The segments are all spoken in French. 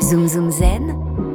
Zoom Zoom Zen,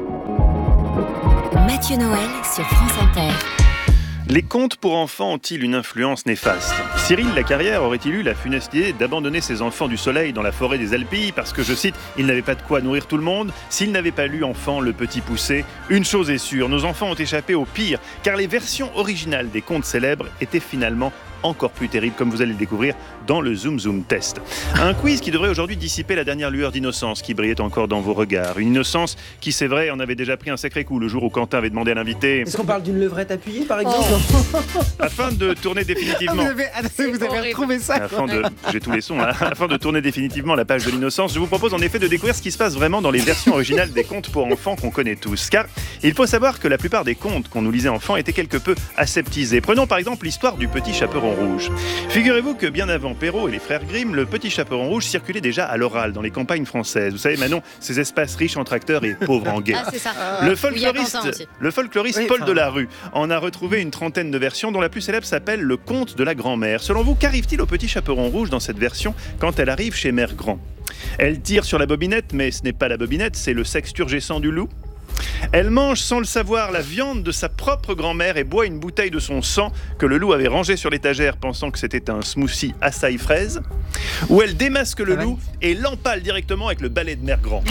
Mathieu Noël sur France Inter. Les contes pour enfants ont-ils une influence néfaste ? Cyril Lacarrière aurait-il eu la funeste idée d'abandonner ses enfants du soleil dans la forêt des Alpilles parce que, je cite, il n'avait pas de quoi nourrir tout le monde ? S'il n'avait pas lu enfant Le Petit Poucet, une chose est sûre, nos enfants ont échappé au pire, car les versions originales des contes célèbres étaient finalement encore plus terribles, comme vous allez le découvrir dans le Zoom Zoom Test. Un quiz qui devrait aujourd'hui dissiper la dernière lueur d'innocence qui brillait encore dans vos regards. Une innocence qui, c'est vrai, en avait déjà pris un sacré coup le jour où Quentin avait demandé à l'invité... Est-ce qu'on parle d'une levrette appuyée, par exemple ? Afin de tourner définitivement... Vous avez retrouvé ça, J'ai tous les sons. Afin de tourner définitivement la page de l'innocence, je vous propose en effet de découvrir ce qui se passe vraiment dans les versions originales des contes pour enfants qu'on connaît tous. Car il faut savoir que la plupart des contes qu'on nous lisait enfants étaient quelque peu aseptisés. Prenons par exemple l'histoire du Petit Chaperon Rouge. Figurez-vous que bien avant Perrault et les frères Grimm, le Petit Chaperon Rouge circulait déjà à l'oral dans les campagnes françaises. Vous savez, Manon, ces espaces riches en tracteurs et pauvres en guerre. Ah, c'est ça. Le folkloriste Paul Delarue en a retrouvé une trentaine de versions, dont la plus célèbre s'appelle Le Conte de la Grand-Mère. Selon vous, qu'arrive-t-il au Petit Chaperon Rouge dans cette version quand elle arrive chez Mère Grand ? Elle tire sur la bobinette, mais ce n'est pas la bobinette, c'est le sexe turgescent du loup. Elle mange sans le savoir la viande de sa propre grand-mère et boit une bouteille de son sang que le loup avait rangée sur l'étagère pensant que c'était un smoothie açaï-fraise. Ou elle démasque le loup et l'empale directement avec le balai de Mère Grand.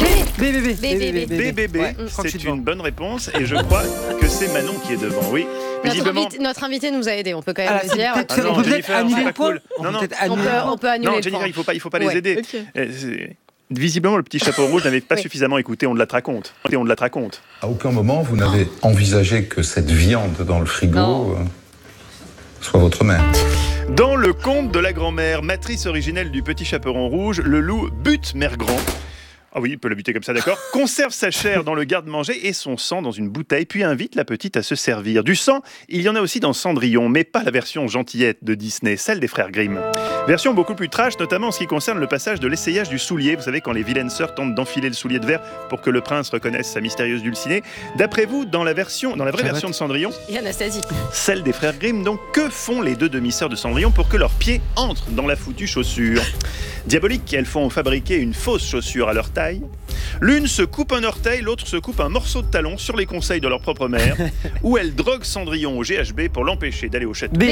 BBB. C'est une bonne réponse et je crois que c'est Manon qui est devant. Oui. Notre invité nous a aidés, on peut quand même le dire. On peut peut-être annuler le point. On peut annuler le Jennifer, point. il faut pas les aider. Visiblement, le Petit Chapeau Rouge n'avait pas suffisamment écouté On de la raconte. À aucun moment, vous n'avez envisagé que cette viande dans le frigo soit votre mère. Dans le conte de la grand-mère, matrice originelle du Petit Chaperon Rouge, le loup bute Mère Grand. Ah oui, il peut le buter comme ça, d'accord. Conserve sa chair dans le garde-manger et son sang dans une bouteille, puis invite la petite à se servir. Du sang, il y en a aussi dans Cendrillon, mais pas la version gentillette de Disney, celle des frères Grimm. Version beaucoup plus trash, notamment en ce qui concerne le passage de l'essayage du soulier. Vous savez, quand les vilaines sœurs tentent d'enfiler le soulier de verre pour que le prince reconnaisse sa mystérieuse Dulcinée. D'après vous, dans la vraie version de Cendrillon, Et Anastasie. celle des frères Grimm, donc, que font les deux demi-sœurs de Cendrillon pour que leurs pieds entrent dans la foutue chaussure ? Diaboliques, elles font fabriquer une fausse chaussure à leur taille. L'une se coupe un orteil, l'autre se coupe un morceau de talon sur les conseils de leur propre mère, ou elles droguent Cendrillon au GHB pour l'empêcher d'aller au château. B.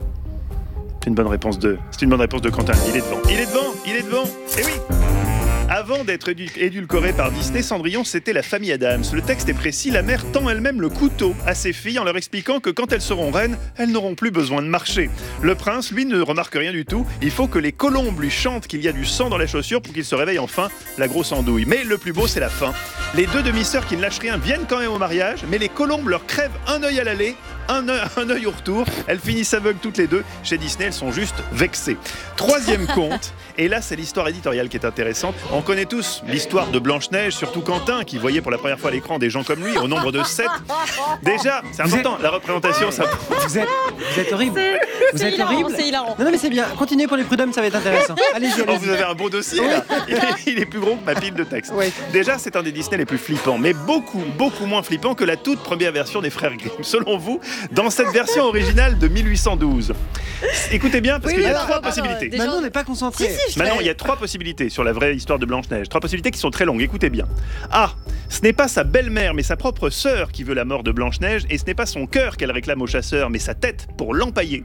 C'est une bonne réponse de Quentin. Il est devant. Eh oui. Avant d'être édulcoré par Disney, Cendrillon, c'était la famille Addams. Le texte est précis, la mère tend elle-même le couteau à ses filles en leur expliquant que quand elles seront reines, elles n'auront plus besoin de marcher. Le prince, lui, ne remarque rien du tout. Il faut que les colombes lui chantent qu'il y a du sang dans la chaussure pour qu'il se réveille enfin, la grosse andouille. Mais le plus beau, c'est la fin. Les deux demi-sœurs qui ne lâchent rien viennent quand même au mariage, mais les colombes leur crèvent un œil à l'aller, un œil au retour. Elles finissent aveugles toutes les deux. Chez Disney, elles sont juste vexées. Troisième conte, et là, c'est l'histoire éditoriale qui est intéressante. On connaît tous l'histoire de Blanche-Neige, surtout Quentin, qui voyait pour la première fois à l'écran des gens comme lui, au nombre de 7. Déjà, c'est important, la représentation, ça... Vous êtes horrible. Vous êtes horrible. C'est hilarant. Non, mais c'est bien. Continuez pour les prud'hommes, ça va être intéressant. Allez-y. Oh, vous avez un beau dossier, là. Il est plus gros que ma pile de textes. Ouais. Déjà, c'est un des Disney les plus flippants, mais beaucoup moins flippant que la toute première version des frères Grimm. Selon vous, dans cette version originale de 1812. Écoutez bien, parce qu'il y a trois possibilités. Manon n'est pas concentrée. Maintenant, il y a trois possibilités sur la vraie histoire de Blanche-Neige. Trois possibilités qui sont très longues. Écoutez bien. A. Ce n'est pas sa belle-mère, mais sa propre sœur qui veut la mort de Blanche-Neige, et ce n'est pas son cœur qu'elle réclame au chasseur, mais sa tête pour l'empailler.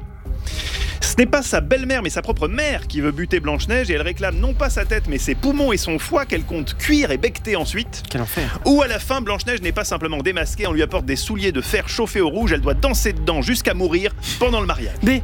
Ce n'est pas sa belle-mère, mais sa propre mère qui veut buter Blanche-Neige, et elle réclame non pas sa tête, mais ses poumons et son foie qu'elle compte cuire et becqueter ensuite. Quel enfer. Ou à la fin, Blanche-Neige n'est pas simplement démasquée, on lui apporte des souliers de fer chauffés au rouge, elle doit danser dedans jusqu'à mourir pendant le mariage. B.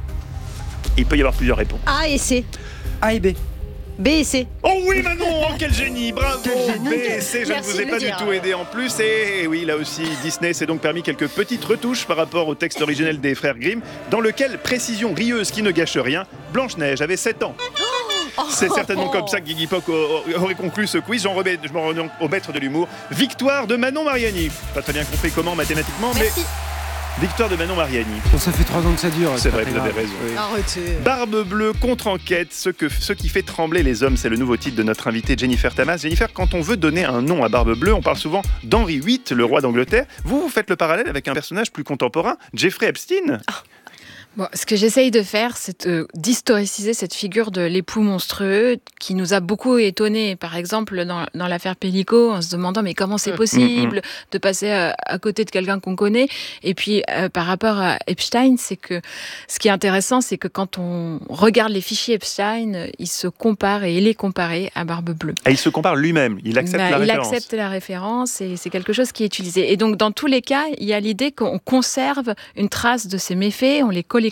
Il peut y avoir plusieurs réponses. A et C. A et B. B et C. Oh oui, Manon, oh, quel génie, bravo. Quel génie. B et C, je ne vous ai pas du tout aidé en plus. Et oui, là aussi, Disney s'est donc permis quelques petites retouches par rapport au texte originel des frères Grimm, dans lequel, précision rieuse qui ne gâche rien, Blanche-Neige avait 7 ans. C'est certainement comme ça que Guigui Poc aurait conclu ce quiz. Je m'en remets au maître de l'humour. Victoire de Manon Mariani. Pas très bien compris comment mathématiquement, Merci. mais victoire de Manon Mariani. Bon, ça fait 3 ans que ça dure. C'est vrai, pas vous avez grave. raison. Oui. Arrêtez. Barbe bleue contre-enquête, ce qui fait trembler les hommes, c'est le nouveau titre de notre invitée Jennifer Tamas. Jennifer, quand on veut donner un nom à Barbe bleue, on parle souvent d'Henri VIII, le roi d'Angleterre. Vous faites le parallèle avec un personnage plus contemporain, Jeffrey Epstein. Bon, ce que j'essaye de faire, c'est d'historiciser cette figure de l'époux monstrueux qui nous a beaucoup étonnés. Par exemple, dans l'affaire Pellico, en se demandant mais comment c'est possible de passer à côté de quelqu'un qu'on connaît. Et puis, par rapport à Epstein, c'est que ce qui est intéressant, c'est que quand on regarde les fichiers Epstein, il se compare et il est comparé à Barbe Bleue. Ah, il se compare lui-même, il accepte la référence. Il accepte la référence et c'est quelque chose qui est utilisé. Et donc, dans tous les cas, il y a l'idée qu'on conserve une trace de ces méfaits, on les collectionne.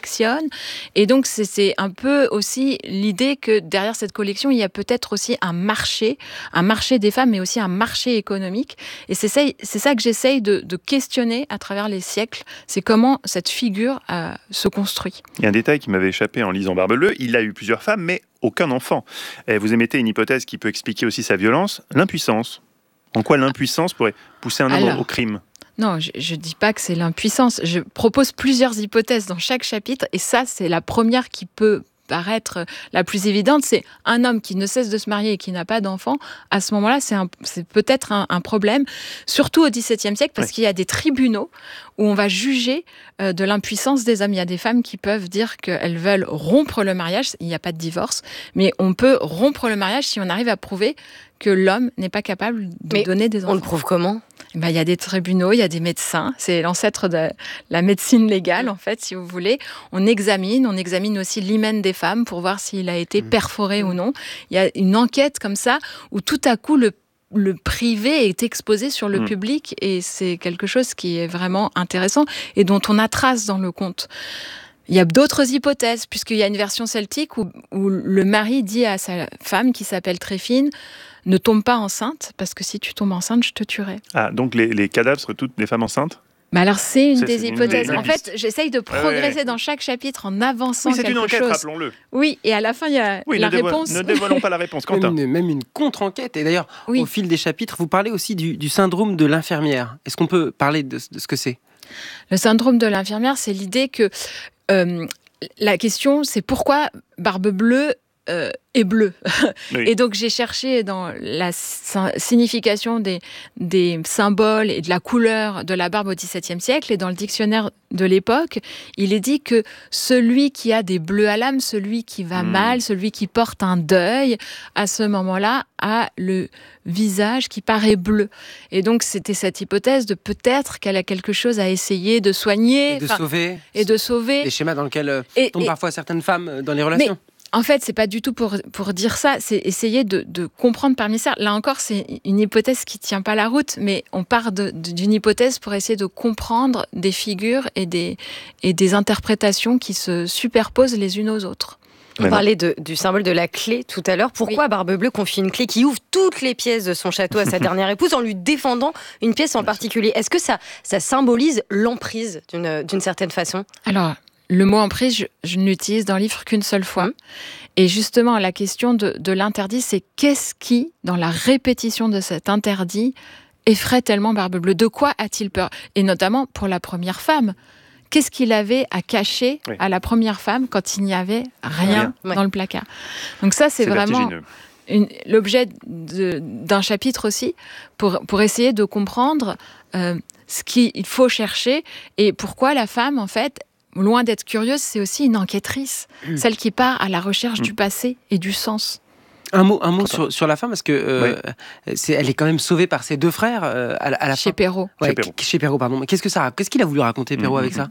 Et donc, c'est un peu aussi l'idée que derrière cette collection, il y a peut-être aussi un marché des femmes, mais aussi un marché économique. Et c'est ça que j'essaye de questionner à travers les siècles. C'est comment cette figure se construit. Il y a un détail qui m'avait échappé en lisant Barbe Bleue. Il a eu plusieurs femmes, mais aucun enfant. Et vous émettez une hypothèse qui peut expliquer aussi sa violence, l'impuissance. En quoi l'impuissance pourrait pousser un homme au crime ? Non, je ne dis pas que c'est l'impuissance. Je propose plusieurs hypothèses dans chaque chapitre et ça, c'est la première qui peut paraître la plus évidente. C'est un homme qui ne cesse de se marier et qui n'a pas d'enfant. À ce moment-là, c'est peut-être un problème, surtout au XVIIe siècle, parce qu'il y a des tribunaux où on va juger de l'impuissance des hommes. Il y a des femmes qui peuvent dire qu'elles veulent rompre le mariage. Il n'y a pas de divorce, mais on peut rompre le mariage si on arrive à prouver que l'homme n'est pas capable de donner des enfants. On le prouve comment ? Il y a des tribunaux, il y a des médecins. C'est l'ancêtre de la médecine légale, en fait, si vous voulez. On examine aussi l'hymen des femmes pour voir s'il a été perforé ou non. Il y a une enquête comme ça où tout à coup le privé est exposé sur le public et c'est quelque chose qui est vraiment intéressant et dont on a trace dans le conte. Il y a d'autres hypothèses, puisqu'il y a une version celtique où le mari dit à sa femme, qui s'appelle Tréfine, ne tombe pas enceinte, parce que si tu tombes enceinte, je te tuerai. Ah, donc les cadavres seraient toutes des femmes enceintes ? Mais alors, c'est une des hypothèses. En fait, j'essaye de progresser dans chaque chapitre en avançant quelque chose. Oui, c'est une enquête, rappelons-le. Oui, et à la fin, il y a la réponse. Ne dévoilons pas la réponse, Quentin. Même une contre-enquête. Et d'ailleurs, au fil des chapitres, vous parlez aussi du syndrome de l'infirmière. Est-ce qu'on peut parler de ce que c'est ? Le syndrome de l'infirmière, c'est l'idée que la question, c'est pourquoi Barbe Bleue est bleue. Oui. Et donc, j'ai cherché dans la signification des symboles et de la couleur de la barbe au XVIIe siècle. Et dans le dictionnaire de l'époque, il est dit que celui qui a des bleus à l'âme, celui qui va mal, celui qui porte un deuil, à ce moment-là, a le visage qui paraît bleu. Et donc, c'était cette hypothèse de peut-être qu'elle a quelque chose à essayer de soigner. Et de sauver. Des schémas dans lesquels tombent parfois certaines femmes dans les relations. En fait, c'est pas du tout pour dire ça, c'est essayer de comprendre parmi ça. Là encore, c'est une hypothèse qui tient pas la route, mais on part d'une hypothèse pour essayer de comprendre des figures et des interprétations qui se superposent les unes aux autres. On parlait du symbole de la clé tout à l'heure. Pourquoi Barbe Bleue confie une clé qui ouvre toutes les pièces de son château à sa dernière épouse en lui défendant une pièce en particulier ? Est-ce que ça symbolise l'emprise d'une certaine façon ? Alors, le mot emprise, je ne l'utilise dans le livre qu'une seule fois. Et justement, la question de l'interdit, c'est qu'est-ce qui, dans la répétition de cet interdit, effraie tellement Barbe Bleue ? De quoi a-t-il peur ? Et notamment pour la première femme. Qu'est-ce qu'il avait à cacher à la première femme quand il n'y avait rien dans le placard ? Donc ça, c'est vraiment l'objet d'un chapitre aussi, pour essayer de comprendre ce qu'il faut chercher et pourquoi la femme, en fait, loin d'être curieuse, c'est aussi une enquêtrice, celle qui part à la recherche du passé et du sens. Un mot sur la femme, parce que elle est quand même sauvée par ses deux frères à la chez fin. Perrault. Chez Perrault, pardon. Mais qu'est-ce qu'il a voulu raconter, Perrault, avec ça ?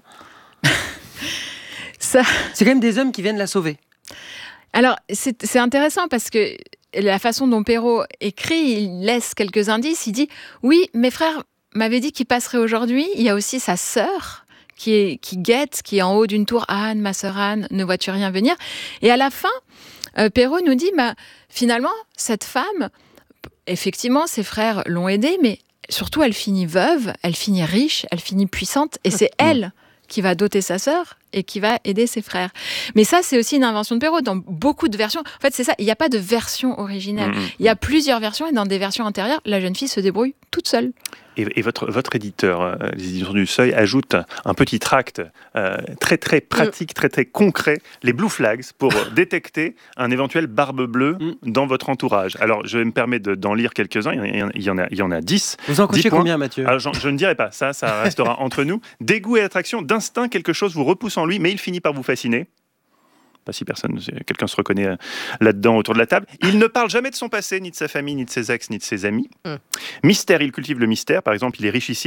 C'est quand même des hommes qui viennent la sauver. Alors, c'est intéressant parce que la façon dont Perrault écrit, il laisse quelques indices. Il dit « Oui, mes frères m'avaient dit qu'ils passeraient aujourd'hui. Il y a aussi sa sœur qui guette, qui est en haut d'une tour. Anne, ma sœur Anne, ne vois-tu rien venir ?» Et à la fin, Perrault nous dit finalement, cette femme, effectivement, ses frères l'ont aidée, mais surtout, elle finit veuve, elle finit riche, elle finit puissante, et c'est elle qui va doter sa sœur et qui va aider ses frères. Mais ça, c'est aussi une invention de Perrault. Dans beaucoup de versions, en fait, c'est ça, il n'y a pas de version originale. Il y a plusieurs versions, et dans des versions antérieures, la jeune fille se débrouille toute seule. Et votre éditeur, les éditions du Seuil, ajoute un petit tract très très pratique, très très concret, les blue flags, pour détecter un éventuel Barbe Bleue dans votre entourage. Alors, je vais me permettre d'en lire quelques-uns, il y en a 10. Vous en cochez combien, Mathieu ? Alors, je ne dirai pas, ça restera entre nous. Dégoût et attraction, d'instinct, quelque chose vous repousse en lui, mais il finit par vous fasciner. Pas si quelqu'un se reconnaît là-dedans autour de la table. Il ne parle jamais de son passé, ni de sa famille, ni de ses ex, ni de ses amis. Mystère, il cultive le mystère. Par exemple, il est riche ici,